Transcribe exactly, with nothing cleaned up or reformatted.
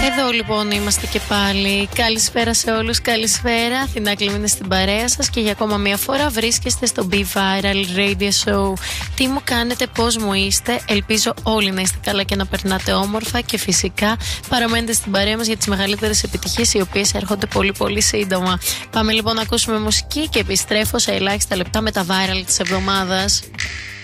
Εδώ λοιπόν είμαστε και πάλι. Καλησπέρα σε όλους, καλησπέρα. Αθηνά Κλιμίνη στην παρέα σας και για ακόμα μία φορά βρίσκεστε στο Be Viral Radio Show. Τι μου κάνετε, πώς μου είστε? Ελπίζω όλοι να είστε καλά και να περνάτε όμορφα και φυσικά παραμένετε στην παρέα μας για τις μεγαλύτερες επιτυχίες, οι οποίες έρχονται πολύ πολύ σύντομα. Πάμε λοιπόν να ακούσουμε μουσική και επιστρέφω σε ελάχιστα λεπτά με τα viral της εβδομάδας.